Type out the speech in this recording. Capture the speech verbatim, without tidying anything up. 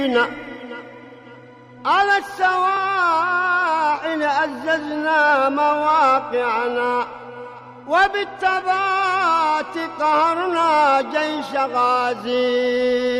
على السواحل أززنا مواقعنا، وبالتبات قهرنا جيش غازي.